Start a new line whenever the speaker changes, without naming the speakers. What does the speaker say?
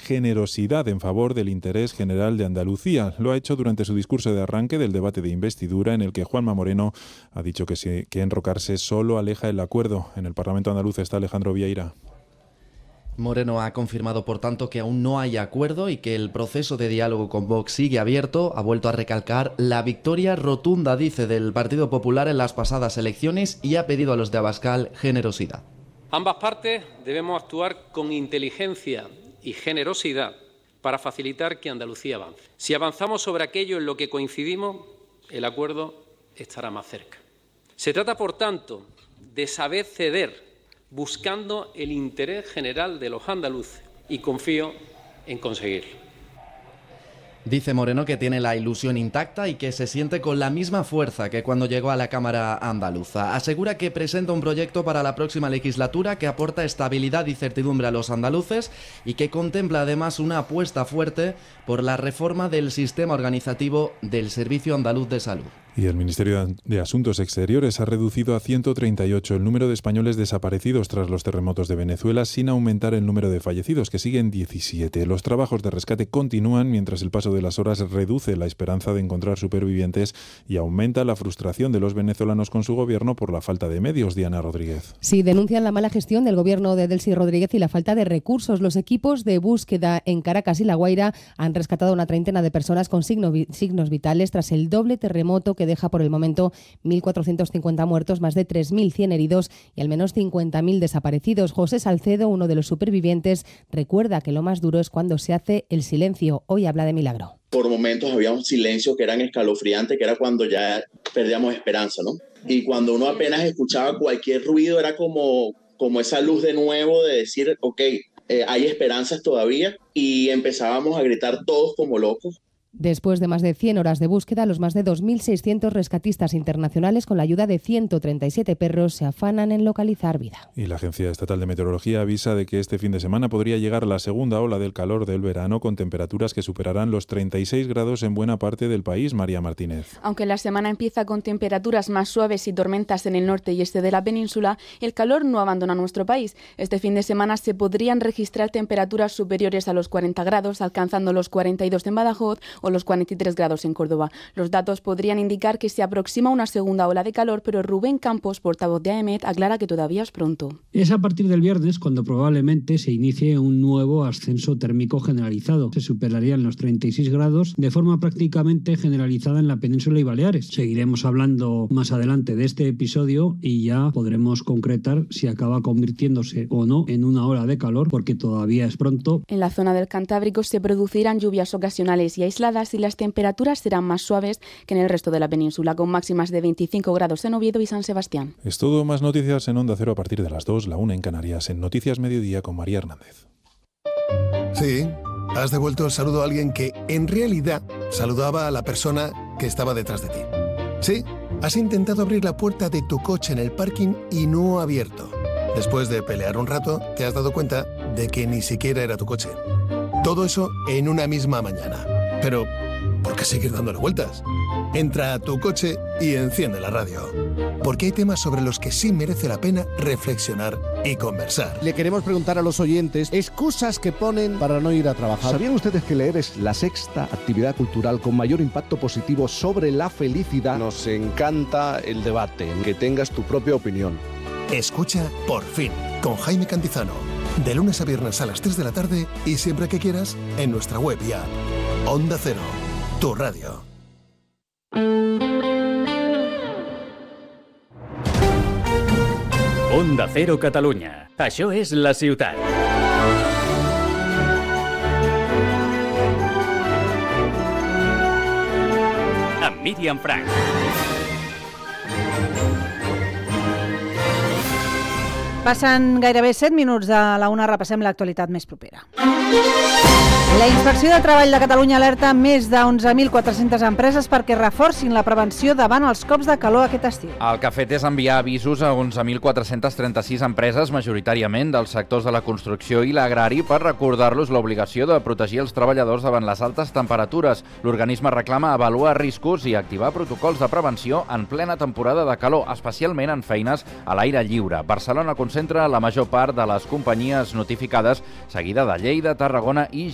generosidad en favor del interés general de Andalucía. Lo ha hecho durante su discurso de arranque del debate de investidura, en el que Juanma Moreno ha dicho que enrocarse solo aleja el acuerdo. En el Parlamento andaluz está Alejandro Vieira.
Moreno ha confirmado, por tanto, que aún no hay acuerdo y que el proceso de diálogo con Vox sigue abierto. Ha vuelto a recalcar la victoria rotunda, dice, del Partido Popular en las pasadas elecciones y ha pedido a los de Abascal generosidad.
Ambas partes debemos actuar con inteligencia y generosidad para facilitar que Andalucía avance. Si avanzamos sobre aquello en lo que coincidimos, el acuerdo estará más cerca. Se trata, por tanto, de saber ceder, buscando el interés general de los andaluces, y confío en conseguirlo.
Dice Moreno que tiene la ilusión intacta y que se siente con la misma fuerza que cuando llegó a la Cámara andaluza. Asegura que presenta un proyecto para la próxima legislatura que aporta estabilidad y certidumbre a los andaluces y que contempla además una apuesta fuerte por la reforma del sistema organizativo del Servicio Andaluz de Salud.
Y el Ministerio de Asuntos Exteriores ha reducido a 138 el número de españoles desaparecidos tras los terremotos de Venezuela, sin aumentar el número de fallecidos, que siguen 17. Los trabajos de rescate continúan mientras el paso de las horas reduce la esperanza de encontrar supervivientes y aumenta la frustración de los venezolanos con su gobierno por la falta de medios. Diana Rodríguez.
Sí, denuncian la mala gestión del gobierno de Delcy Rodríguez y la falta de recursos. Los equipos de búsqueda en Caracas y La Guaira han rescatado a una treintena de personas con signos vitales tras el doble terremoto que deja por el momento 1.450 muertos, más de 3.100 heridos y al menos 50.000 desaparecidos. José Salcedo, uno de los supervivientes, recuerda que lo más duro es cuando se hace el silencio. Hoy habla de milagro.
Por momentos había un silencio que era escalofriante, que era cuando ya perdíamos esperanza, ¿no? Y cuando uno apenas escuchaba cualquier ruido, era como esa luz de nuevo de decir, ok, hay esperanzas todavía, y empezábamos a gritar todos como locos.
Después de más de 100 horas de búsqueda, los más de 2.600 rescatistas internacionales, con la ayuda de 137 perros, se afanan en localizar vida.
Y la Agencia Estatal de Meteorología avisa de que este fin de semana podría llegar la segunda ola del calor del verano, con temperaturas que superarán los 36 grados en buena parte del país. María Martínez.
Aunque la semana empieza con temperaturas más suaves y tormentas en el norte y este de la península, el calor no abandona nuestro país. Este fin de semana se podrían registrar temperaturas superiores a los 40 grados, alcanzando los 42 en Badajoz o los 43 grados en Córdoba. Los datos podrían indicar que se aproxima una segunda ola de calor, pero Rubén Campos, portavoz de AEMET, aclara que todavía es pronto.
Es a partir del viernes cuando probablemente se inicie un nuevo ascenso térmico generalizado. Se superarían los 36 grados de forma prácticamente generalizada en la península y Baleares. Seguiremos hablando más adelante de este episodio y ya podremos concretar si acaba convirtiéndose o no en una ola de calor, porque todavía es pronto.
En la zona del Cantábrico se producirán lluvias ocasionales y aisladas y las temperaturas serán más suaves que en el resto de la península, con máximas de 25 grados en Oviedo y San Sebastián.
Es todo. Más noticias en Onda Cero a partir de las 2, la 1 en Canarias, en Noticias Mediodía con María Hernández.
Sí, has devuelto el saludo a alguien que en realidad saludaba a la persona que estaba detrás de ti. Sí, has intentado abrir la puerta de tu coche en el parking y no ha abierto. Después de pelear un rato, te has dado cuenta de que ni siquiera era tu coche. Todo eso en una misma mañana. Pero, ¿por qué seguir dándole vueltas? Entra a tu coche y enciende la radio. Porque hay temas sobre los que sí merece la pena reflexionar y conversar.
Le queremos preguntar a los oyentes excusas que ponen para no ir a trabajar.
¿Sabían ustedes que leer es la sexta actividad cultural con mayor impacto positivo sobre la felicidad?
Nos encanta el debate, que tengas tu propia opinión.
Escucha Por Fin, con Jaime Cantizano. De lunes a viernes a las 3 de la tarde y siempre que quieras en nuestra web y app. Onda Cero, tu radio.
Onda Cero Catalunya. Això és la ciutat. Amb Míriam Frank.
Passen gairebé 7 minuts de la una, repassem l'actualitat més propera. La Inspecció de Treball de Catalunya alerta més de 11.400 empreses perquè reforcin la prevenció davant els cops de calor aquest estiu.
El que ha fet és enviar avisos a 11.436 empreses, majoritàriament dels sectors de la construcció i l'agrari, per recordar-los l'obligació de protegir els treballadors davant les altes temperatures. L'organisme reclama avaluar riscos i activar protocols de prevenció en plena temporada de calor, especialment en feines a l'aire lliure. Barcelona concentra la major part de les companyies notificades, seguida de Lleida, Tarragona i